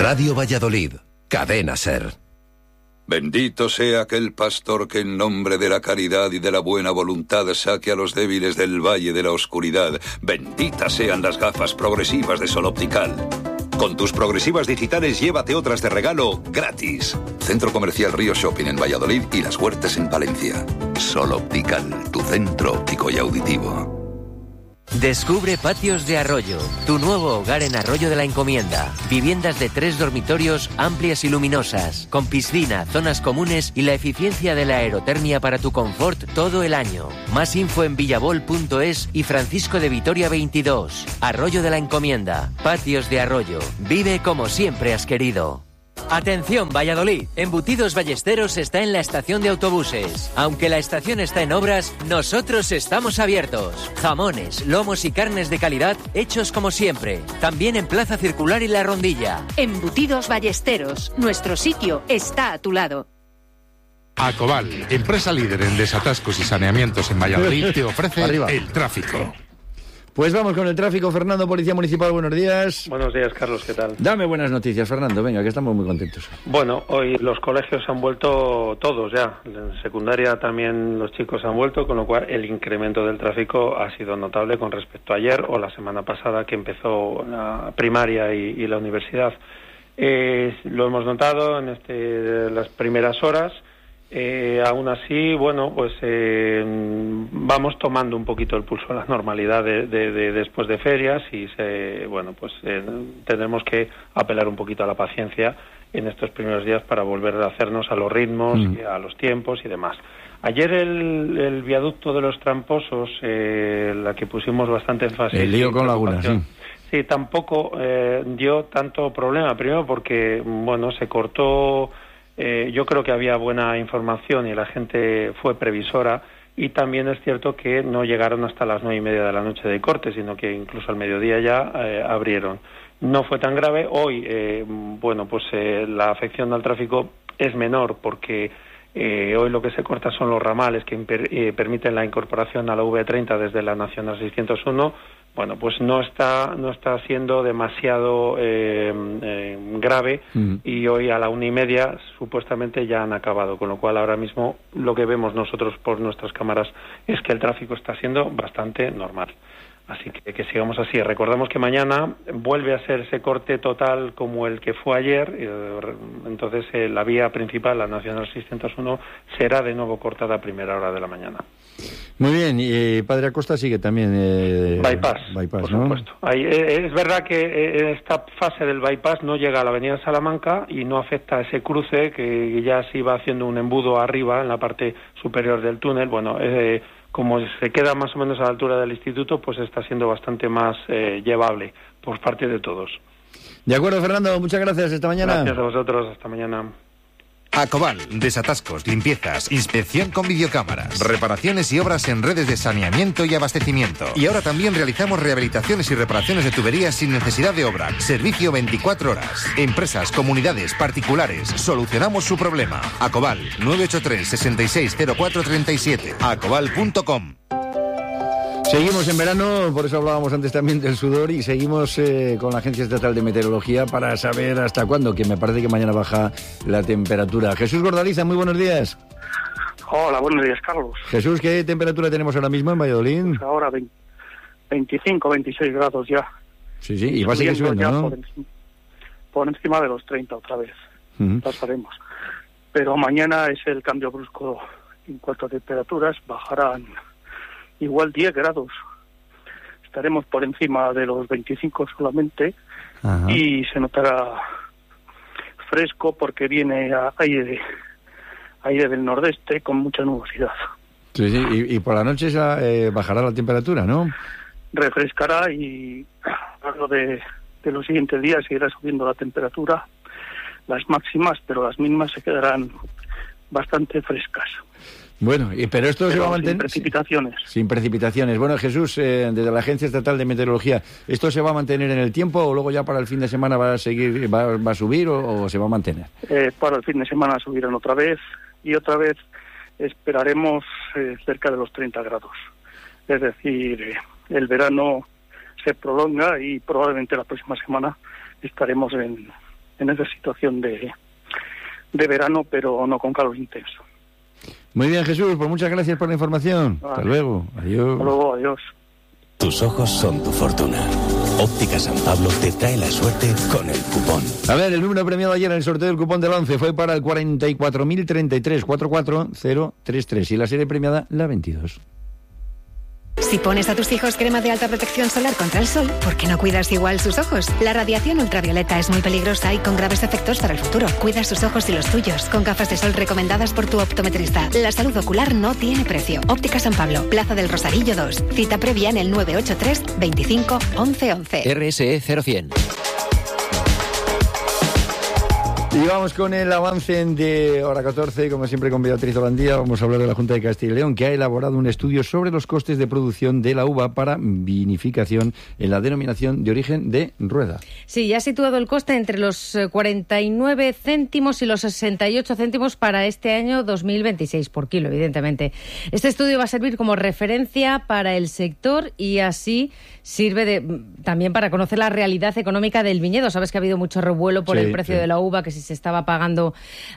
Radio Valladolid, Cadena SER. Bendito sea aquel pastor que en nombre de la caridad y de la buena voluntad saque a los débiles del valle de la oscuridad. Benditas sean las gafas progresivas de Sol Optical. Con tus progresivas digitales llévate otras de regalo gratis. Centro Comercial Río Shopping en Valladolid y Las Huertas en Palencia. Sol Optical, tu centro óptico y auditivo. Descubre Patios de Arroyo, tu nuevo hogar en Arroyo de la Encomienda. Viviendas de 3 dormitorios amplias y luminosas, con piscina, zonas comunes y la eficiencia de la aerotermia para tu confort todo el año. Más info en villabol.es y Francisco de Vitoria 22. Arroyo de la Encomienda, Patios de Arroyo. Vive como siempre has querido. Atención Valladolid, Embutidos Ballesteros está en la estación de autobuses. Aunque la estación está en obras, nosotros estamos abiertos. Jamones, lomos y carnes de calidad hechos como siempre. También en Plaza Circular y La Rondilla. Embutidos Ballesteros, nuestro sitio está a tu lado. Acobal, empresa líder en desatascos y saneamientos en Valladolid, te ofrece el tráfico. Pues vamos con el tráfico. Fernando, Policía Municipal, buenos días. Buenos días, Carlos, ¿qué tal? Dame buenas noticias, Fernando, venga, que estamos muy contentos. Bueno, hoy los colegios han vuelto todos ya. En secundaria también los chicos han vuelto, con lo cual el incremento del tráfico ha sido notable con respecto a ayer o la semana pasada que empezó la primaria y la universidad. Lo hemos notado en las primeras horas. Aún así, bueno, pues vamos tomando un poquito el pulso a la normalidad de después de ferias y tendremos que apelar un poquito a la paciencia en estos primeros días para volver a hacernos a los ritmos y a los tiempos y demás. Ayer el viaducto de los Tramposos, la que pusimos bastante énfasis. El lío con Laguna, sí. Sí, tampoco dio tanto problema. Primero porque, bueno, se cortó. Yo creo que había buena información y la gente fue previsora, y también es cierto que no llegaron hasta las 9:30 de la noche de corte, sino que incluso al mediodía ya abrieron. No fue tan grave. Hoy, la afección al tráfico es menor porque hoy lo que se corta son los ramales que permiten la incorporación a la V30 desde la Nacional 601. Bueno, pues no está siendo demasiado grave, y hoy a la 1:30 supuestamente ya han acabado, con lo cual ahora mismo lo que vemos nosotros por nuestras cámaras es que el tráfico está siendo bastante normal. Así que sigamos así. Recordamos que mañana vuelve a ser ese corte total como el que fue ayer, entonces la vía principal, la Nacional 601, será de nuevo cortada a primera hora de la mañana. Muy bien, y Padre Acosta sigue también... bypass, por ¿no? supuesto. Es verdad que esta fase del bypass no llega a la avenida Salamanca y no afecta a ese cruce que ya se iba haciendo un embudo arriba en la parte superior del túnel. Bueno, como se queda más o menos a la altura del instituto, pues está siendo bastante más llevable por parte de todos. De acuerdo, Fernando, muchas gracias. Hasta mañana. Gracias a vosotros, hasta mañana. Acobal, desatascos, limpiezas, inspección con videocámaras, reparaciones y obras en redes de saneamiento y abastecimiento. Y ahora también realizamos rehabilitaciones y reparaciones de tuberías sin necesidad de obra. Servicio 24 horas. Empresas, comunidades, particulares, solucionamos su problema. Acobal, 983 660437. Acobal.com. Seguimos en verano, por eso hablábamos antes también del sudor, y seguimos con la Agencia Estatal de Meteorología para saber hasta cuándo, que me parece que mañana baja la temperatura. Jesús Gordaliza, muy buenos días. Hola, buenos días, Carlos. Jesús, ¿qué temperatura tenemos ahora mismo en Valladolid? Pues ahora 25, 26 grados ya. Sí, y va a seguir subiendo, ¿no? Por encima de los 30 otra vez, pasaremos. Pero mañana es el cambio brusco en cuanto a temperaturas, bajarán igual 10 grados. Estaremos por encima de los 25 solamente. Ajá. Y se notará fresco porque viene aire del nordeste con mucha nubosidad. Sí, y por la noche bajará la temperatura, ¿no? Refrescará y a lo largo de los siguientes días seguirá subiendo la temperatura, las máximas, pero las mínimas se quedarán bastante frescas. Bueno, pero esto se va a mantener... Sin precipitaciones. Sin precipitaciones. Bueno, Jesús, desde la Agencia Estatal de Meteorología, ¿esto se va a mantener en el tiempo o luego ya para el fin de semana va a subir o se va a mantener? Para el fin de semana subirán otra vez y otra vez esperaremos cerca de los 30 grados. Es decir, el verano se prolonga y probablemente la próxima semana estaremos en en esa situación de verano, pero no con calor intenso. Muy bien, Jesús, pues muchas gracias por la información. Vale. Hasta luego. Adiós. Hasta luego, adiós. Tus ojos son tu fortuna. Óptica San Pablo te trae la suerte con el cupón. A ver, el número premiado ayer en el sorteo del cupón del 11 fue para el 44.033, 44033 y la serie premiada la 22. Si pones a tus hijos crema de alta protección solar contra el sol, ¿por qué no cuidas igual sus ojos? La radiación ultravioleta es muy peligrosa y con graves efectos para el futuro. Cuida sus ojos y los tuyos con gafas de sol recomendadas por tu optometrista. La salud ocular no tiene precio. Óptica San Pablo, Plaza del Rosarillo 2. Cita previa en el 983 25 11 11. RSE 0100. Y vamos con el avance de hora 14, como siempre con Beatriz Holandía. Vamos a hablar de la Junta de Castilla y León, que ha elaborado un estudio sobre los costes de producción de la uva para vinificación en la denominación de origen de Rueda. Sí, ya ha situado el coste entre los 49 céntimos y los 68 céntimos para este año 2026 por kilo, evidentemente. Este estudio va a servir como referencia para el sector y así sirve también para conocer la realidad económica del viñedo. Sabes que ha habido mucho revuelo por el precio de la uva, que si se estaba pagando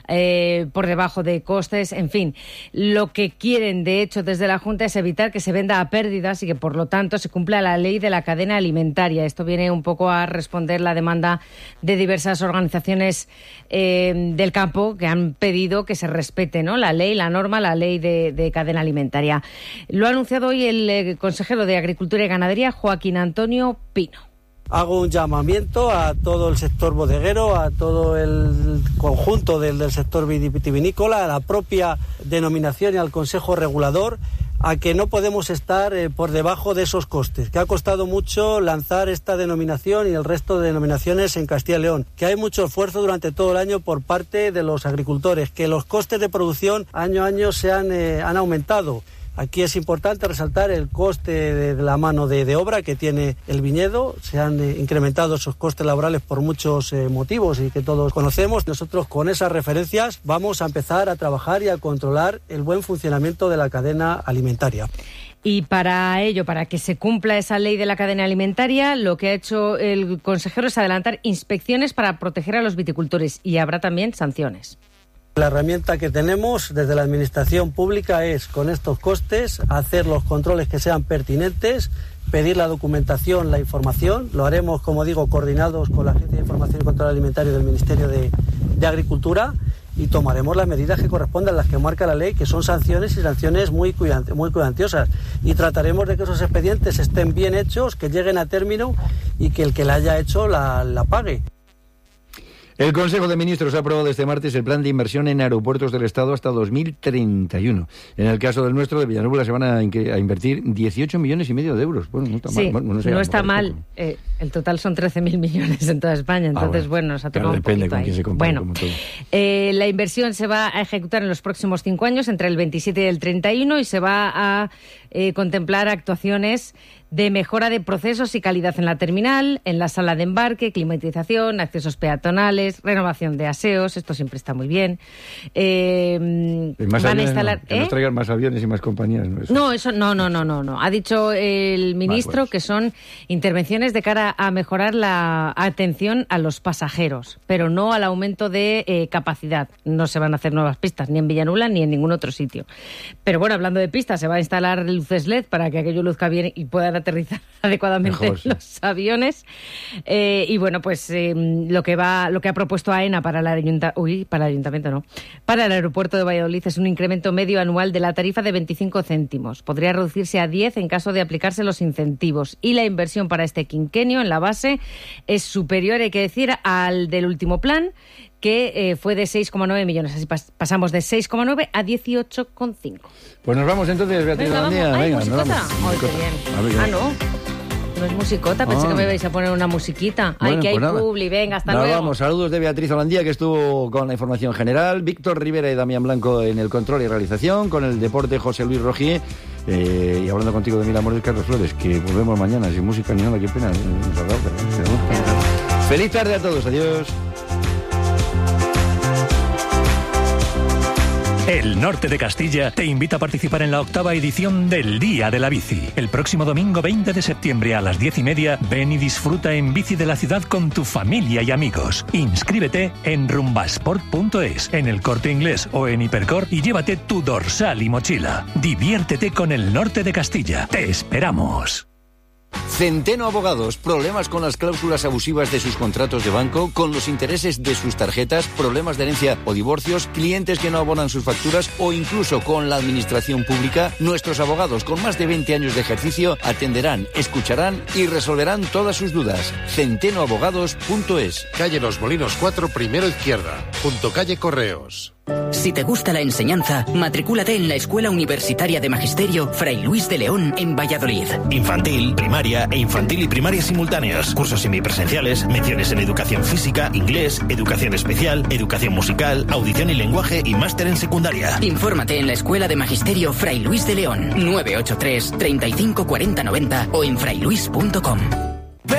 por debajo de costes, en fin. Lo que quieren, de hecho, desde la Junta es evitar que se venda a pérdidas y que, por lo tanto, se cumpla la ley de la cadena alimentaria. Esto viene un poco a responder la demanda de diversas organizaciones del campo que han pedido que se respete, ¿no?, la ley, la norma, la ley de cadena alimentaria. Lo ha anunciado hoy el consejero de Agricultura y Ganadería, Joaquín Antonio Pino. Hago un llamamiento a todo el sector bodeguero, a todo el conjunto del sector vitivinícola, a la propia denominación y al Consejo Regulador, a que no podemos estar por debajo de esos costes, que ha costado mucho lanzar esta denominación y el resto de denominaciones en Castilla y León, que hay mucho esfuerzo durante todo el año por parte de los agricultores, que los costes de producción año a año han aumentado. Aquí es importante resaltar el coste de la mano de obra que tiene el viñedo. Se han incrementado esos costes laborales por muchos motivos y que todos conocemos. Nosotros con esas referencias vamos a empezar a trabajar y a controlar el buen funcionamiento de la cadena alimentaria. Y para ello, para que se cumpla esa ley de la cadena alimentaria, lo que ha hecho el consejero es adelantar inspecciones para proteger a los viticultores y habrá también sanciones. La herramienta que tenemos desde la Administración Pública es, con estos costes, hacer los controles que sean pertinentes, pedir la documentación, la información. Lo haremos, como digo, coordinados con la Agencia de Información y Control Alimentario del Ministerio de Agricultura y tomaremos las medidas que correspondan, las que marca la ley, que son sanciones y sanciones muy cuantiosas. Y trataremos de que esos expedientes estén bien hechos, que lleguen a término y que el que la haya hecho la pague. El Consejo de Ministros ha aprobado este martes el plan de inversión en aeropuertos del Estado hasta 2031. En el caso del nuestro, de Villanueva, se van a invertir 18,5 millones de euros. Bueno, no está mal. Bueno, no está mal. El total son 13.000 millones en toda España. Entonces, bueno, se ha tomado un poquito depende con quién se compare. Bueno, la inversión se va a ejecutar en los próximos 5 años, entre el 27 y el 31, y se va a contemplar actuaciones de mejora de procesos y calidad en la terminal, en la sala de embarque, climatización, accesos peatonales, renovación de aseos, esto siempre está muy bien. Van a instalar... Que nos traigan más aviones y más compañías, ¿no? No. Ha dicho el ministro que son intervenciones de cara a mejorar la atención a los pasajeros, pero no al aumento de capacidad. No se van a hacer nuevas pistas, ni en Villanueva ni en ningún otro sitio. Pero bueno, hablando de pistas, se va a instalar luces LED para que aquello luzca bien y puedan aterrizar adecuadamente los aviones. Y bueno, pues lo que ha propuesto AENA para el aeropuerto de Valladolid es un incremento medio anual de la tarifa de 25 céntimos. Podría reducirse a 10 en caso de aplicarse los incentivos. Y la inversión para este quinquenio en la base es superior, hay que decir, al del último plan, que fue de 6,9 millones. Así pasamos de 6,9 a 18,5. Pues nos vamos entonces, Beatriz. Venga, musicota. Ay, qué bien. No es musicota, pensé que me vais a poner una musiquita. Bueno, ay, que hay publi, venga, hasta luego. Vamos, saludos de Beatriz Holandía, que estuvo con la información general, Víctor Rivera y Damián Blanco en el control y realización, con el deporte José Luis Rogier, y hablando contigo de Mil Amores, Carlos Flores, que volvemos mañana, sin música ni nada, qué pena. Feliz tarde a todos, adiós. El Norte de Castilla te invita a participar en la 8ª edición del Día de la Bici. El próximo domingo 20 de septiembre a las 10:30, ven y disfruta en bici de la ciudad con tu familia y amigos. Inscríbete en rumbasport.es, en El Corte Inglés o en Hipercor y llévate tu dorsal y mochila. Diviértete con el Norte de Castilla. ¡Te esperamos! Centeno Abogados. Problemas con las cláusulas abusivas de sus contratos de banco, con los intereses de sus tarjetas, problemas de herencia o divorcios, clientes que no abonan sus facturas o incluso con la administración pública. Nuestros abogados con más de 20 años de ejercicio atenderán, escucharán y resolverán todas sus dudas. centenoabogados.es. Calle Los Molinos 4, primero izquierda, junto calle Correos. Si te gusta la enseñanza, matricúlate en la Escuela Universitaria de Magisterio Fray Luis de León en Valladolid. Infantil, primaria e infantil y primaria simultáneos. Cursos semipresenciales, menciones en educación física, inglés, educación especial, educación musical, audición y lenguaje y máster en secundaria. Infórmate en la Escuela de Magisterio Fray Luis de León, 983 35 40 90 o en frailuis.com.